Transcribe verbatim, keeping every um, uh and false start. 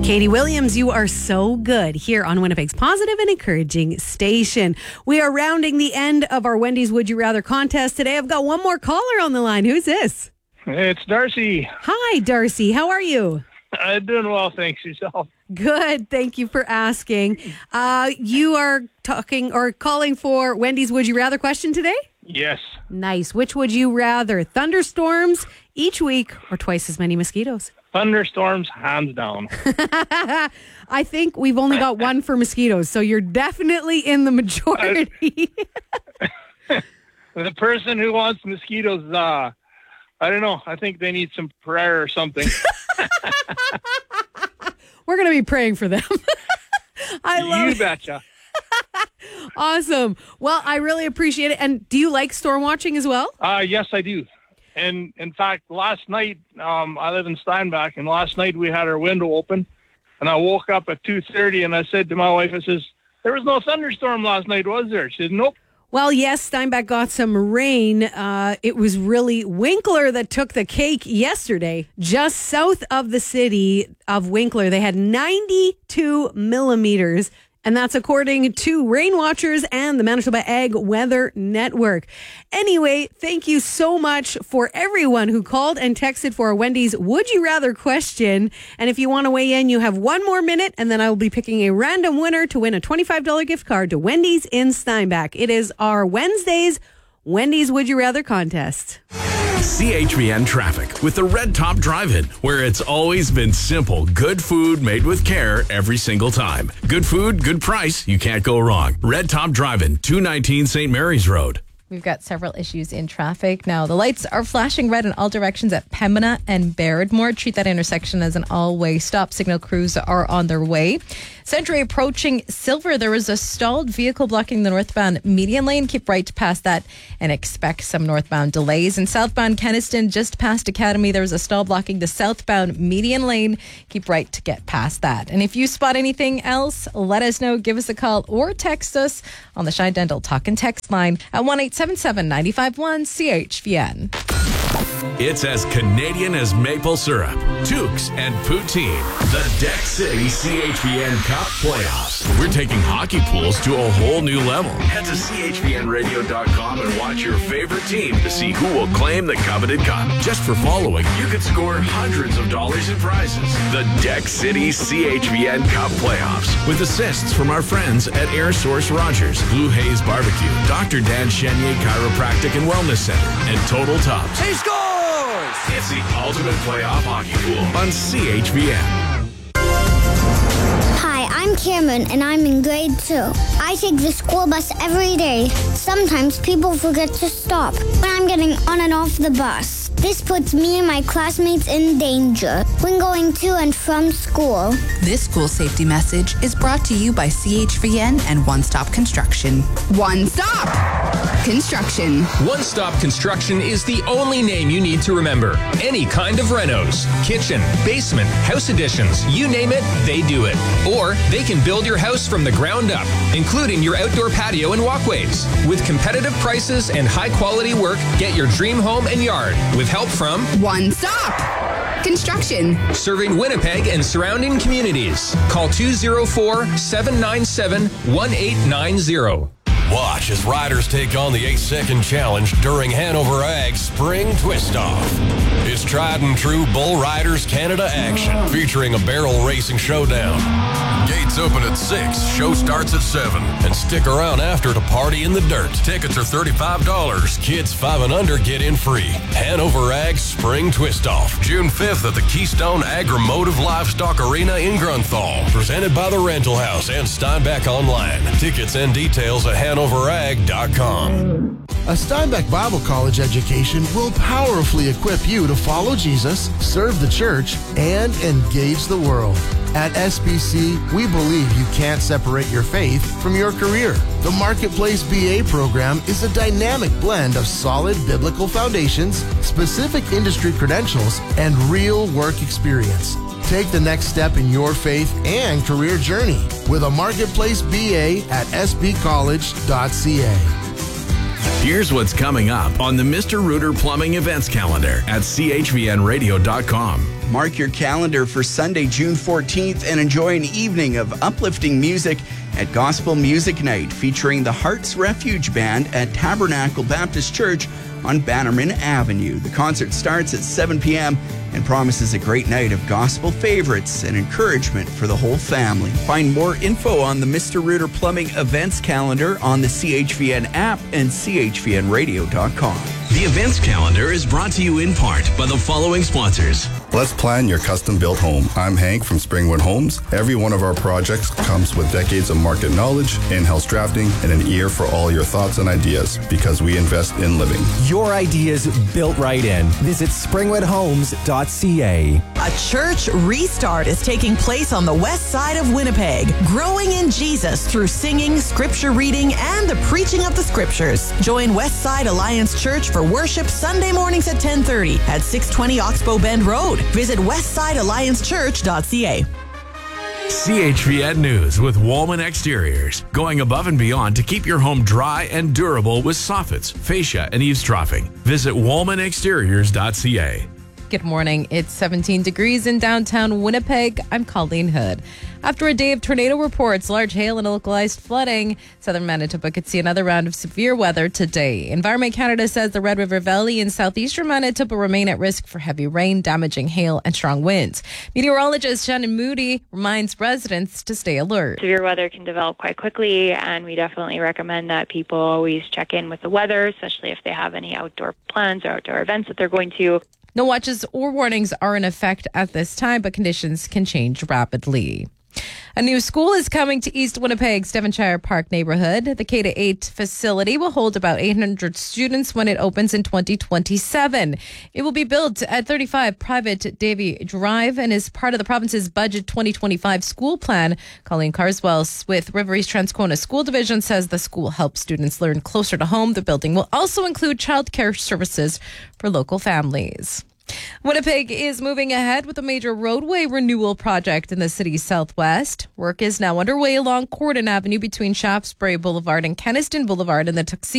Katie Williams, you are so good here on Winnipeg's positive and encouraging station. We are rounding the end of our Wendy's Would You Rather contest today. I've got one more caller on the line. Who's this? It's Darcy. Hi, Darcy. How are you? I'm doing well, thanks. Yourself? Good. Thank you for asking. Uh, you are talking or calling for Wendy's Would You Rather question today? Yes. Nice. Which would you rather? Thunderstorms each week or twice as many mosquitoes? Thunderstorms, hands down. I think we've only got one for mosquitoes, so you're definitely in the majority. The person who wants mosquitoes, uh, I don't know. I think they need some prayer or something. We're going to be praying for them. I love You betcha. Awesome. Well, I really appreciate it. And do you like storm watching as well? Uh, yes, I do. And in fact, last night, um, I live in Steinbach, and last night we had our window open, and I woke up at two thirty, and I said to my wife, I says, there was no thunderstorm last night, was there? She said, nope. Well, yes, Steinbach got some rain. Uh, it was really Winkler that took the cake yesterday. Just south of the city of Winkler, they had ninety-two millimeters. And that's according to rain watchers and the Manitoba Ag Weather Network. Anyway, thank you so much for everyone who called and texted for a Wendy's Would You Rather question. And if you want to weigh in, you have one more minute, and then I will be picking a random winner to win a twenty-five dollars gift card to Wendy's in Steinbach. It is our Wednesday's Wendy's Would You Rather contest. C H V N traffic with the Red Top Drive-In, where it's always been simple. Good food made with care every single time. Good food, good price. You can't go wrong. Red Top Drive-In, two nineteen Saint Mary's Road. We've got several issues in traffic now. The lights are flashing red in all directions at Pembina and Barradmore. Treat that intersection as an all-way stop. Signal crews are on their way. Century approaching Silver. There was a stalled vehicle blocking the northbound median lane. Keep right past that and expect some northbound delays. In southbound Kenniston, just past Academy, there was a stall blocking the southbound median lane. Keep right to get past that. And if you spot anything else, let us know. Give us a call or text us on the Shine Dental Talk and Text line at one eight seven seven, nine five one, C H V N. It's as Canadian as maple syrup, toques, and poutine. The Deck City C H V N Cup Playoffs. We're taking hockey pools to a whole new level. Head to C H V N radio dot com and watch your favorite team to see who will claim the coveted cup. Just for following, you could score hundreds of dollars in prizes. The Deck City C H V N Cup Playoffs with assists from our friends at Air Source Rogers, Blue Haze Barbecue, Doctor Dan Chenier Chiropractic and Wellness Center, and Total Tops. He scores! It's the ultimate playoff hockey pool on C H V N. Hi, I'm Cameron, and I'm in grade two. I take the school bus every day. Sometimes people forget to stop when I'm getting on and off the bus. This puts me and my classmates in danger when going to and from school. This school safety message is brought to you by C H V N and One Stop Construction. One Stop Construction. One Stop Construction is the only name you need to remember. Any kind of renos, kitchen, basement, house additions, you name it, they do it. Or they can build your house from the ground up, including your outdoor patio and walkways. With competitive prices and high quality work, get your dream home and yard with help from One Stop Construction. Serving Winnipeg and surrounding communities. Call two oh four, seven nine seven, one eight nine zero. Watch as riders take on the eight-second challenge during Hanover Ag's Spring Twist-Off. It's tried and true Bull Riders Canada action, featuring a barrel racing showdown. Gates open at six, show starts at seven, and stick around after to party in the dirt. Tickets are thirty-five dollars. Kids five and under get in free. Hanover Ag's Spring Twist-Off, June fifth at the Keystone Agri-Motive Livestock Arena in Grunthal. Presented by the Rental House and Steinbach Online. Tickets and details at hanover ag dot com. A Steinbach Bible College education will powerfully equip you to follow Jesus, serve the church, and engage the world. At S B C, we believe you can't separate your faith from your career. The Marketplace B A program is a dynamic blend of solid biblical foundations, specific industry credentials, and real work experience. Take the next step in your faith and career journey with a Marketplace B A at s b college dot c a. Here's what's coming up on the Mister Rooter Plumbing Events Calendar at c h v n radio dot com. Mark your calendar for Sunday, June fourteenth, and enjoy an evening of uplifting music at Gospel Music Night featuring the Hearts Refuge Band at Tabernacle Baptist Church on Bannerman Avenue. The concert starts at seven p.m. and promises a great night of gospel favorites and encouragement for the whole family. Find more info on the Mister Rooter Plumbing Events Calendar on the C H V N app and c h v n radio dot com. The events calendar is brought to you in part by the following sponsors. Let's plan your custom-built home. I'm Hank from Springwood Homes. Every one of our projects comes with decades of market knowledge, in-house drafting, and an ear for all your thoughts and ideas because we invest in living. Your ideas built right in. Visit springwood homes dot c a. A church restart is taking place on the west side of Winnipeg, growing in Jesus through singing, scripture reading, and the preaching of the scriptures. Join Westside Alliance Church for worship Sunday mornings at ten thirty at six twenty Oxbow Bend Road. Visit westside alliance church dot c a. C H V N News with Woolman Exteriors. Going above and beyond to keep your home dry and durable with soffits, fascia, and eavesdropping. Visit woolman exteriors dot c a. Good morning. It's seventeen degrees in downtown Winnipeg. I'm Colleen Hood. After a day of tornado reports, large hail and localized flooding, southern Manitoba could see another round of severe weather today. Environment Canada says the Red River Valley and southeastern Manitoba remain at risk for heavy rain, damaging hail, and strong winds. Meteorologist Shannon Moody reminds residents to stay alert. Severe weather can develop quite quickly, and we definitely recommend that people always check in with the weather, especially if they have any outdoor plans or outdoor events that they're going to. No watches or warnings are in effect at this time, but conditions can change rapidly. A new school is coming to East Winnipeg's Devonshire Park neighborhood. The K eight facility will hold about eight hundred students when it opens in twenty twenty-seven. It will be built at thirty-five Private Davy Drive and is part of the province's budget twenty twenty-five school plan. Colleen Carswell with River East Transcona School Division says the school helps students learn closer to home. The building will also include childcare services for local families. Winnipeg is moving ahead with a major roadway renewal project in the city's southwest. Work is now underway along Corden Avenue between Shaftesbury Boulevard and Kenniston Boulevard in the Tuxedo